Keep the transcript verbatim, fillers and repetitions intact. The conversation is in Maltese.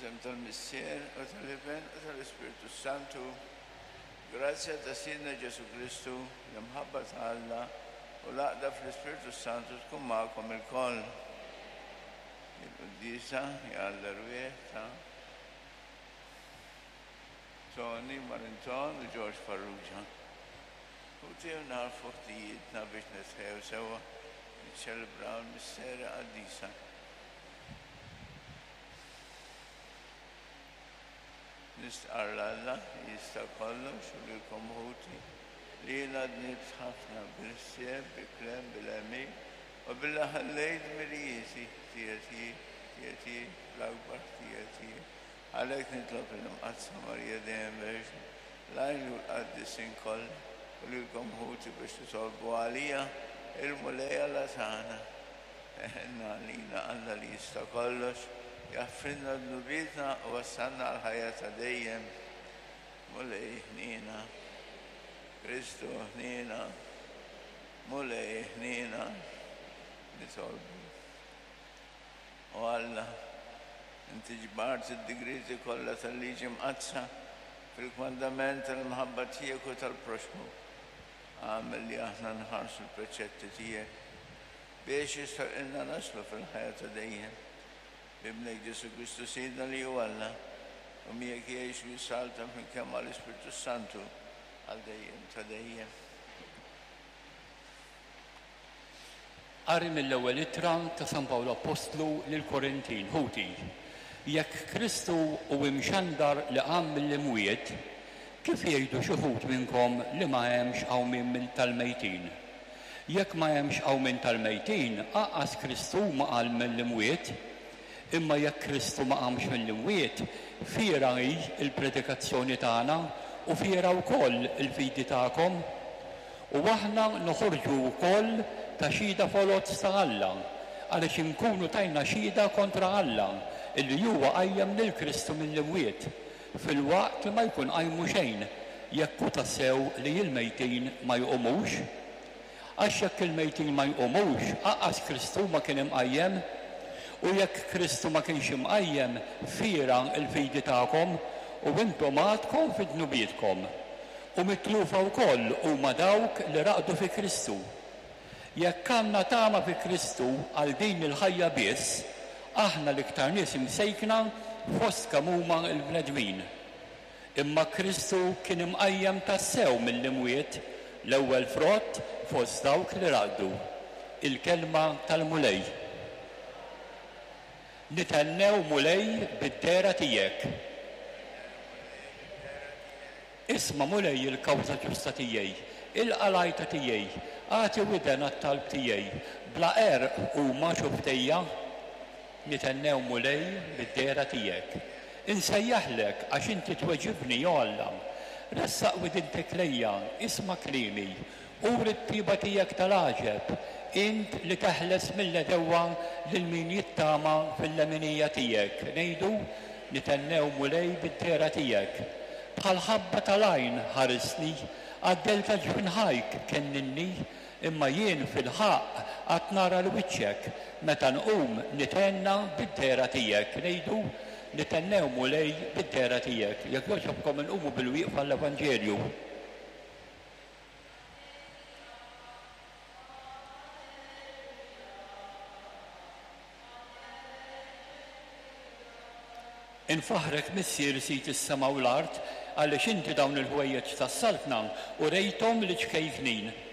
Isem tal-Missier u tal-Iben u tal-Ispiritu Santu, grazzja ta' Sidna Ġesu Kristu, l-imħabba ta' Alla u l-aqda fl-Ispiritu Santu tkun magħkom il-koll. Il-Quddisa jgħalla rwieħ ta' Tony Marinton u George Farrugia. U tiegħu narfu ħtijietna biex nitħew sewa niċċelebraw l-Missera Qaddisa. Nistqar Alla jista' kollox u lilkom ħuti li jiena dnibt ħafna bil-ħsieb, bil-klem, bil-għemil u billi ħallejt mirjiesi tiegħi tiegħi l-akbar tiegħi. Għalhekk nitlob il-Imqazza Marija dejjem Verġni l-għajn u l-qaddisin kollha u lilkom ħuti biex titolbu għalija il-mulejja la tagħna. Eħenna għalina Alla li jista' kollox jaffrinna d-nubietna u wassalna għal-ħajja ta' dejjem. Mulej ħnina, Kristu ħnina, mulej ħnina, nitolbu. U Alla, inti ġbart id-digriti kollha tal-liġi mqazza fil-kmandament tal-mħabba tiegħek u tal-proxmu. Għamel li aħna nħarsu l-preċetti tiegħek biex jistaqilna naslu fil-ħajja ta' dejjem. Bibnek Ġesu Kristu Sidna li hu Alla u miegħek jgħix u jissalta minn kemm għall-Ispiritu Santu għal dejjem ta' dejjem. Qari mill-ewwel ittra ta' San Pawlu Apostlu lill-Korintin, ħuti. Jekk Kristu u imxandar li qam mill-imwiet, kif jgħidu xi ħud minnkom li ma hemmx hawn minn tal-mejtin? Jekk ma hemmx hawn minn tal-mejtin, aqqas Kristu ma qal mill-imwiet, imma jekk Kristu ma qamx mill-imwiet, fiera hi il-predikazzjoni tagħna u fiera wkoll il-fidi tagħkom. U aħna noħorġu wkoll ta' xhieda folozz ta' Alla, għaliex inkunu tajna xhieda kontra Alla, illi huwa qajjem lil Kristu mill-imwiet, fil-waqt li ma jkun qajmu xejn, jekk hu tassew li l-mejtin ma jqumux. Għax jekk il-mejtin ma jqumux, aqqas Kristu ma kien imqajjem, u jekk Kristu ma kienx imqajjem, fiera l-fidi tagħkom u intom għadkom fid-dnubietkom. U mitlufa wkoll huma dawk li raqdu fi Kristu. Jekk għandna tama fi Kristu għal din il-ħajja biss, aħna l-iktar nies imsejkna fost kemm huma l-bnedmin. Imma Kristu kien imqajjem tassew mill-imwiet l-ewwel frott fost dawk li raqdu. Il-kelma tal-mulej. Nitennew mulej bid-dera tiegħek. Isma' mulej il-kawża ġusta tiegħi, il-qalajta tiegħi, għati widen għat-talb tiegħi, bla għerq huma xuftejja. Nitennew mulej bid-dera tiegħek. Insejjaħlek għax inti tweġibni jew Alla. Ressaq widintek lejja, isma' kliemi, uri t-tiba tiegħek tal-għaġeb, int li teħles mill-edewwa lil min jittama fil-leminija tiegħek. Ngħidu nitennew mulej bid-dera tiegħek. Bħal ħabba tal-għajn ħarisni, għad-delta ġbinħajk kenninni, imma jien fil-ħaq għat nara l-wiċċek, meta nqum nitenna bid-dera tiegħek. Ngħidu nitennew mulej bid-dera tiegħek. Jekk jogħġobkom inqumu bil-wieqfa l-Evanġelju. Infaħrek missier sit is-sema u l-art għaliex inti dawn il-ħwejjeġ tas-saltna u rejthom li ċkejknin.